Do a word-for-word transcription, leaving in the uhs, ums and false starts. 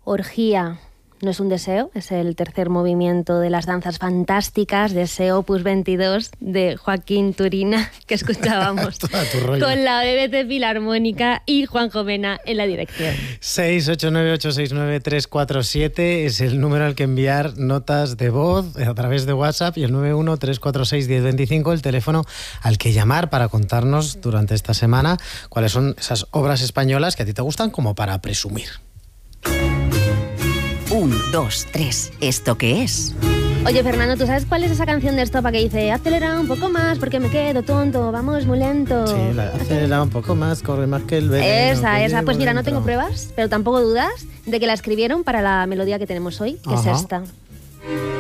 Orgía. No es un deseo, es el tercer movimiento de las danzas fantásticas de ese Opus veintidós de Joaquín Turina, que escuchábamos con la B B C Filarmónica y Juanjo Mena en la dirección. seis ocho nueve ocho seis nueve tres cuatro siete es el número al que enviar notas de voz a través de WhatsApp, y el nueve uno tres cuatro seis uno cero dos cinco el teléfono al que llamar para contarnos durante esta semana cuáles son esas obras españolas que a ti te gustan como para presumir. Un, dos, tres. ¿Esto qué es? Oye, Fernando, ¿tú sabes cuál es esa canción de Estopa que dice acelera un poco más porque me quedo tonto, vamos muy lento? Sí, la acelera un poco más, corre más que el veneno. Esa, esa. Pues mira, no dentro. tengo pruebas, pero tampoco dudas de que la escribieron para la melodía que tenemos hoy, que Ajá. es esta.